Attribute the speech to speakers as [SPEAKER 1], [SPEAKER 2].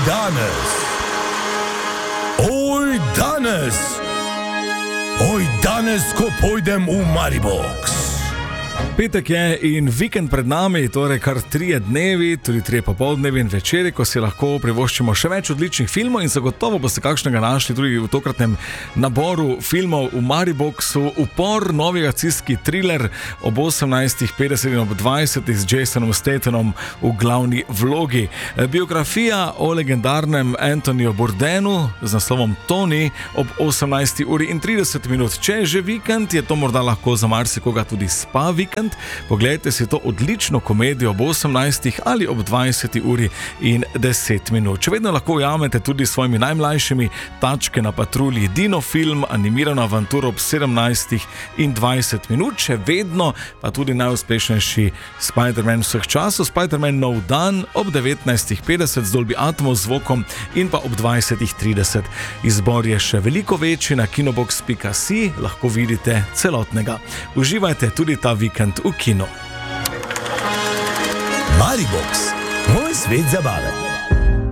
[SPEAKER 1] danes, ko pojdem v Maribox.
[SPEAKER 2] Petek je in vikend pred nami, torej kar 3 dnevi, tudi 3 popoldnevi in večeri, ko si lahko privoščimo še več odličnih filmov in zagotovo boste kakšnega našli tudi v tokratnem naboru filmov v Mariboxu. Upor, novi akcijski thriller ob 18:50 in ob 20 z Jasonom Stathamom v glavni vlogi. Biografija o legendarnem Anthonyju Bourdenu z naslovom Tony ob 18:30. Če je že vikend, je to morda lahko za marsikoga tudi spa vikend. Poglejte si to odlično komedijo ob 18 ali ob 20:10. Še vedno lahko ujamete tudi s svojimi najmlajšimi Tačke na patrulji, Dino film, animirano avanturo ob 17:20. Še vedno pa tudi najuspešnejši Spider-Man vseh časov, Spider-Man Nov dan ob 19:50 z Dolby Atmos zvokom in pa ob 20:30. Izbor je še veliko večji na kinobox.si, lahko vidite celotnega. Uživajte tudi ta vikend v kinu.
[SPEAKER 1] Maribox, moj svet zabave.